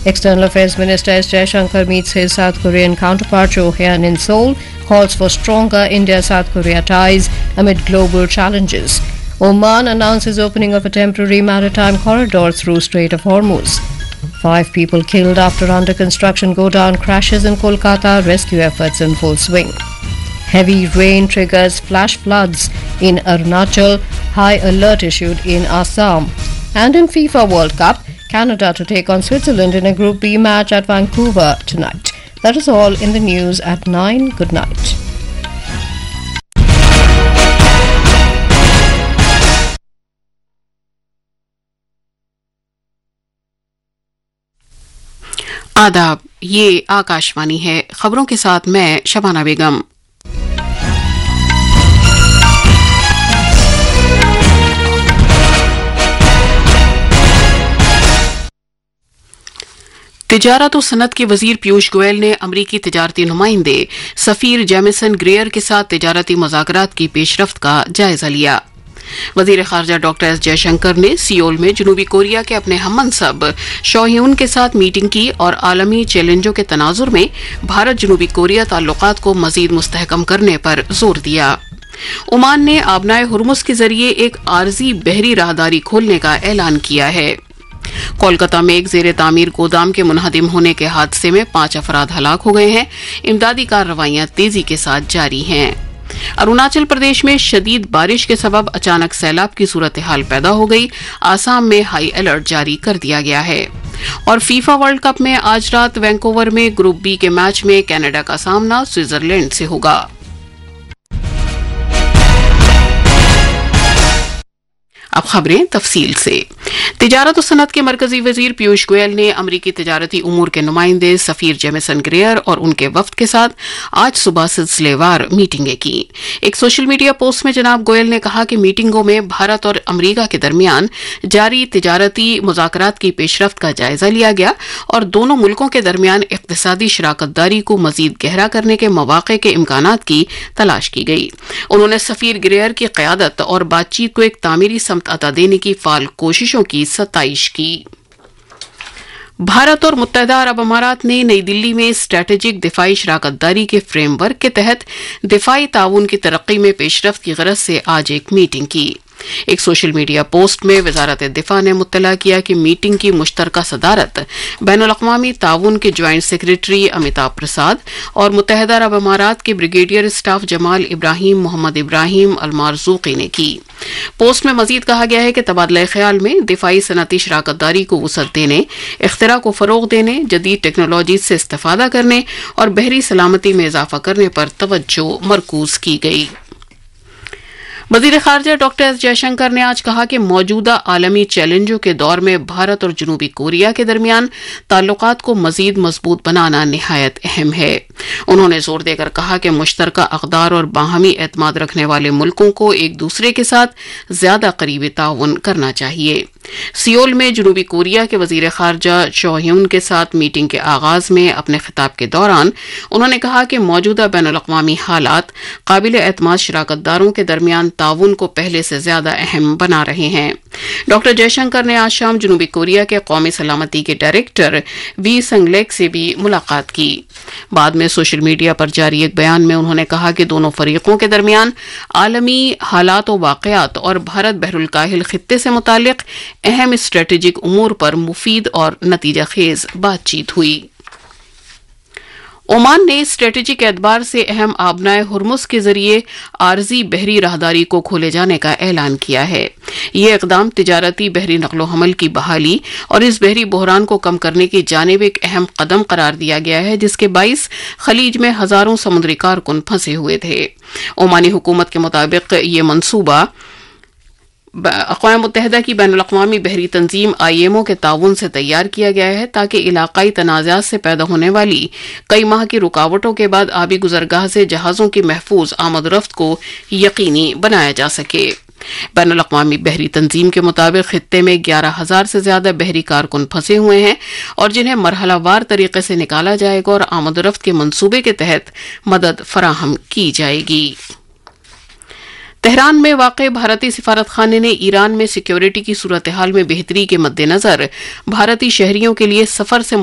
External Affairs Minister S. Jaishankar meets his South Korean counterpart Jo Hyun in Seoul, calls for stronger India-South Korea ties amid global challenges. Oman announces opening of a temporary maritime corridor through Strait of Hormuz. 5 people killed after under-construction go-down crashes in Kolkata, rescue efforts in full swing. Heavy rain triggers flash floods in Arunachal, high alert issued in Assam. And in FIFA World Cup, Canada to take on Switzerland in a Group B match at Vancouver tonight. That is all in the news at 9. Good night. आदाब, ये आकाशवाणी है। खबरों के साथ मैं शबाना बेगम। तिजारत और सनत के वजीर पीयूष गोयल ने अमरीकी तिजारती नुमाइंदे सफीर जेमिसन ग्रेयर के साथ तिजारती मुज़ाकरात की पेशरफ्त का जायजा लिया। वजीर खारजा डॉक्टर एस जयशंकर ने सियोल में जनूबी कोरिया के अपने हममनसब शो ह्यून के साथ मीटिंग की और आलमी चैलेंजों के तनाजुर में भारत जनूबी कोरिया ताल्लुकात को मजीद मुस्तहकम करने पर जोर दिया। ओमान ने आबनाए हुर्मुज के जरिए एक आरजी बहरी राहदारी खोलने का ऐलान किया है। कोलकाता में एक जेर तामीर गोदाम के मुनहदिम होने के हादसे में 5 अफराद हलाक हो गए हैं। इमदादी कार्रवाइयां तेजी के साथ जारी हैं। अरुणाचल प्रदेश में शदीद बारिश के सबब अचानक सैलाब की सूरत हाल पैदा हो गई। आसाम में हाई अलर्ट जारी कर दिया गया है। और फीफा वर्ल्ड कप में आज रात वैंकूवर में ग्रुप बी के मैच में कनाडा का सामना स्विट्जरलैंड से होगा। अब खबरें तफसील से। तिजारत और सनत के मरकजी वजीर पीयूष गोयल ने अमरीकी तिजारती उमूर के नुमाइंदे सफीर जेमिसन ग्रेयर और उनके वफ्द के साथ आज सुबह सिलसिलेवार मीटिंगें की। एक सोशल मीडिया पोस्ट में जनाब गोयल ने कहा कि मीटिंगों में भारत और अमरीका के दरमियान जारी तिजारती मुज़ाकरात की पेशरफ्त का जायजा लिया गया और दोनों मुल्कों के दरमियान इक्तिसादी शराकतदारी को मजीद गहरा करने के मौक़े के इम्कानात की तलाश की गई। उन्होंने सफीर ग्रेयर की क़यादत और बातचीत को एक तामीरी समत अता देने की फाल कोशिशों की सताइश की। भारत और मुत्तहदा अरब अमारात ने नई दिल्ली में स्ट्रेटेजिक दिफाई शराकतदारी के फ्रेमवर्क के तहत दिफाई ताउन की तरक्की में पेशरफ्त की गरज से आज एक मीटिंग की। एक सोशल मीडिया पोस्ट में वजारत दिफा ने मुत्तला किया कि मीटिंग की मुश्तरका सदारत बैनुल अक़वामी ताउन के ज्वाइंट सेक्रेटरी अमिताभ प्रसाद और मुत्तहदा अरब अमारात के ब्रिगेडियर स्टाफ जमाल इब्राहिम मोहम्मद इब्राहिम अल मारज़ूक़ी ने की। पोस्ट में मजीद कहा गया है कि तबादला ख्याल में दिफाई सनती शराकतदारी को वुसअत देने, इख्तिरा को फरोग देने, जदीद टेक्नोलॉजी से इस्तेफादा करने और बहरी सलामती में इजाफा करने पर तवज्जो मरकूज की गई। वजीर खारजा डॉक्टर एस जयशंकर ने आज कहा कि मौजूदा आलमी चैलेंजों के दौर में भारत और जनूबी कोरिया के दरमियान ताल्लुकात को मजीद मजबूत बनाना निहायत अहम है। उन्होंने जोर देकर कहा कि मुश्तरका अक़दार और बाहमी एतमाद रखने वाले मुल्कों को एक दूसरे के साथ ज्यादा करीबी ताउन करना चाहिए। सियोल में जनूबी कोरिया के वजीर खारजा शो ह्यून के साथ मीटिंग के आगाज में अपने खिताब के दौरान उन्होंने कहा कि मौजूदा बैनुल अक़वामी हालात काबिल एतमाद शराकतदारों के दरमियान ताउन को पहले से ज्यादा अहम बना रहे हैं। डॉक्टर जयशंकर ने आज शाम जनूबी कोरिया के कौमी सलामती के डायरेक्टर वी संगलेक से भी मुलाकात की। बाद में सोशल मीडिया पर जारी एक बयान में उन्होंने कहा कि दोनों फरीकों के दरमियान आलमी हालात और वाक़यात और भारत बहरुल काहिल खित्ते से मुतालिक अहम स्ट्रेटेजिक उमूर पर मुफीद और नतीजा खेज बातचीत हुई। ओमान ने स्ट्रेटेजिक एतबार से अहम आबनाए हुर्मुज के जरिए आरजी बहरी राहदारी को खोले जाने का ऐलान किया है। ये इकदाम तिजारती बहरी नकलो हमल की बहाली और इस बहरी बहरान को कम करने की जानिब एक अहम कदम करार दिया गया है, जिसके बाइस खलीज में हजारों समुद्री कारकुन फंसे हुए थे। ओमानी हुकूमत के मुताबिक ये मंसूबा अक़वाम मुत्तहदा की बैनुल अक़वामी बहरी तंजीम IMO के ताउन से तैयार किया गया है ताकि इलाकाई तनाज़ात से पैदा होने वाली कई माह की रुकावटों के बाद आबी गुजरगाह से जहाज़ों की महफूज आमद रफ्त को यकीनी बनाया जा सके। बैनुल अक़वामी बहरी तंजीम के मुताबिक खित्ते में 11,000 से ज्यादा बहरी कारकुन फंसे हुए हैं और जिन्हें मरहलावार तरीके से निकाला जाएगा और आमद रफ्त के मंसूबे के तहत मदद फराहम की जाएगी। तेहरान में वाक़े भारतीय सिफारत खाने ने ईरान में सिक्योरिटी की सूरत हाल में बेहतरी के मद्देनजर भारतीय शहरियों के लिए सफर से